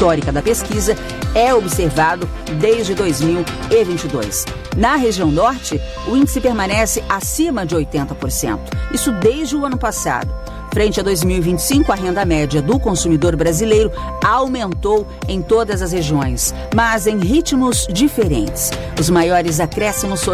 histórica da pesquisa é observado desde 2022. Na região norte, o índice permanece acima de 80%, isso desde o ano passado. Frente a 2025, a renda média do consumidor brasileiro aumentou em todas as regiões, mas em ritmos diferentes. Os maiores acréscimos foram